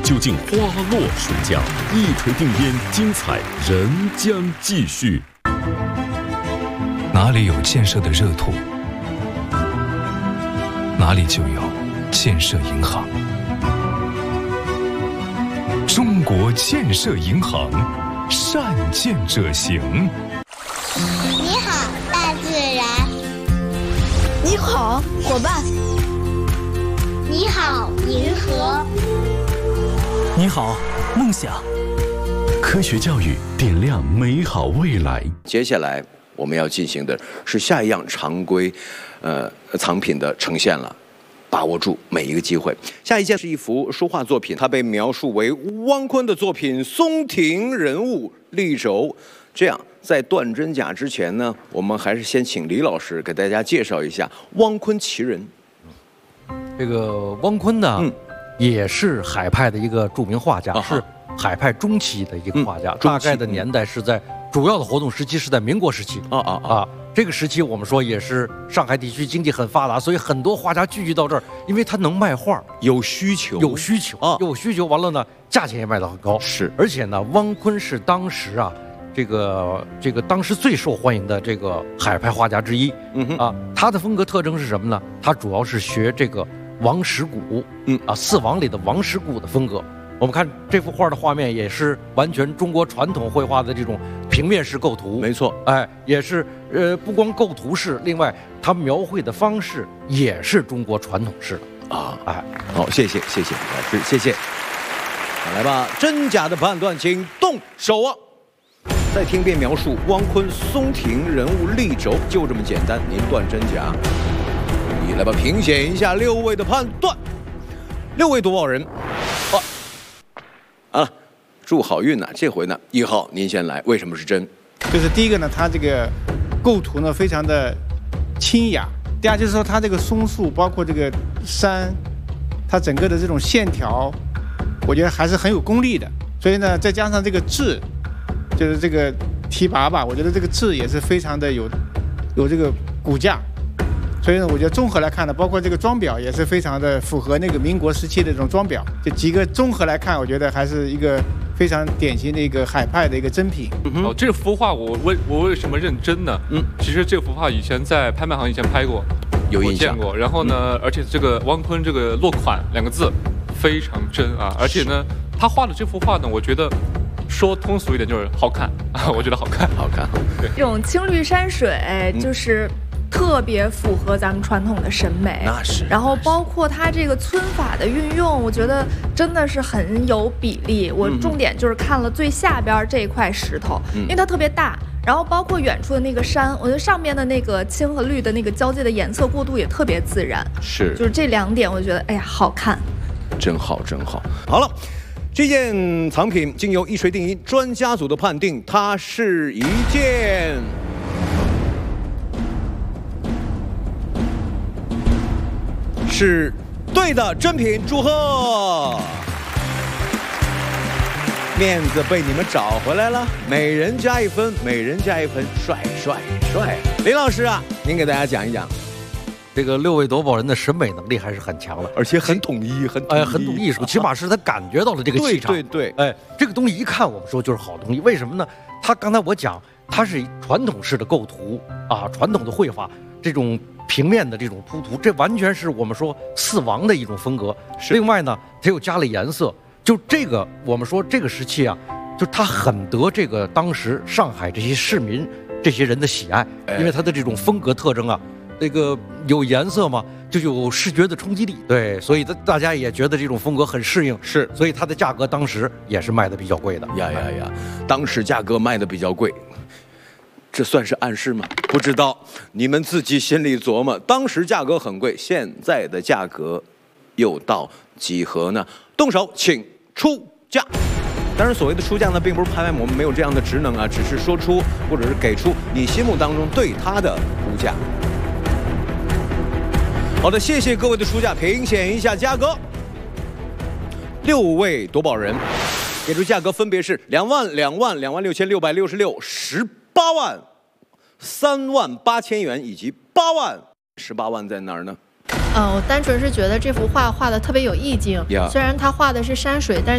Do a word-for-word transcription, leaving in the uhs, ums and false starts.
究竟花落谁家？一锤定音，精彩仍将继续。 哪里有建设的热土，哪里就有建设银行。中国建设银行，善建者行。 你好，大自然。 你好，伙伴。 你好，银河。 你好，梦想。 科学教育点亮美好未来。 接下来我们要进行的是下一样常规，呃，藏品的呈现了。把握住每一个机会。下一件是一幅书画作品，它被描述为汪坤的作品《松亭人物立轴》。这样，在断真假之前呢，我们还是先请李老师给大家介绍一下汪坤其人。 这个汪坤呢，嗯、也是海派的一个著名画家，啊、是海派中期的一个画家，嗯、大概的年代是在主要的活动时期是在民国时期。啊啊啊！这个时期我们说也是上海地区经济很发达，所以很多画家聚集到这儿，因为他能卖画， 有需求， 有需求啊，有需求。完了呢，价钱也卖得很高。 是， 而且呢，汪坤是当时啊，这个这个当时最受欢迎的这个海派画家之一。嗯哼啊，他的风格特征是什么呢？他主要是学这个王实谷，嗯啊，四王里的王实谷的风格。我们看这幅画的画面，也是完全中国传统绘画的这种平面式构图。 没错， 哎，也是呃，不光构图式，另外他描绘的方式也是中国传统式的啊。哎， 好，谢谢谢谢老师，谢谢。好，来吧，真假的判断，请动手啊！再听遍描述汪坤松亭人物立轴，就这么简单，您断真假？你来吧，评选一下六位的判断。六位夺宝人，啊。啊，祝好运呐、啊！这回呢，一号您先来，为什么是真？ 就是第一个呢，它这个构图呢非常的清雅；第二就是说它这个松树，包括这个山，它整个的这种线条，我觉得还是很有功力的。所以呢，再加上这个字，就是这个提拔吧，我觉得这个字也是非常的有有这个骨架。所以呢，我觉得综合来看呢，包括这个装裱也是非常的符合那个民国时期的这种装裱。这几个综合来看，我觉得还是一个非常典型的一个海派的一个珍品。 嗯、哦，这幅画我为我为什么认真呢？嗯，其实这幅画以前在拍卖行以前拍过， 有印象我见过。然后呢，嗯、而且这个汪坤这个落款两个字非常真啊，而且呢，他画的这幅画呢，我觉得。说通俗一点就是好看啊，我觉得好看， 好看。 对， 这种青绿山水就是特别符合咱们传统的审美。 那是。 然后包括它这个皴法的运用，我觉得真的是很有比例。我重点就是看了最下边这一块石头，嗯、因为它特别大。然后包括远处的那个山，我觉得上面的那个青和绿的那个交界的颜色过渡也特别自然。 是。 就是这两点，我觉得哎呀好看。 真好，真好。好了。这件藏品经由一锤定音专家组的判定，它是一件是对的真品，祝贺！面子被你们找回来了，每人加一分，每人加一分，帅帅帅！林老师啊，您给大家讲一讲。 这个六位夺宝人的审美能力还是很强的， 而且很统一，很哎，很懂艺术。起码是他感觉到了这个气场。 对对对， 哎，这个东西一看，我们说就是好东西。为什么呢？他刚才我讲，它是传统式的构图啊，传统的绘法，这种平面的这种铺图，这完全是我们说四王的一种风格。另外呢，它又加了颜色，就这个我们说这个时期啊，就它很得这个当时上海这些市民这些人的喜爱，因为它的这种风格特征啊。那个有颜色嘛，就有视觉的冲击力，对，所以大家也觉得这种风格很适应， 是， 所以它的价格当时也是卖的比较贵的。 呀呀呀，当时价格卖的比较贵，这算是暗示吗？不知道，你们自己心里琢磨。当时价格很贵，现在的价格又到几何呢？动手，请出价。当然，所谓的出价呢，并不是拍卖我们没有这样的职能啊，只是说出或者是给出你心目当中对它的估价。好的，谢谢各位的出价，评选一下价格。六位夺宝人给出价格分别是两万、两万、两万六千六百六十六、十八万、三万八千元以及八万。十八万在哪儿呢？ 嗯，我单纯是觉得这幅画画的特别有意境， yeah. 虽然他画的是山水，但是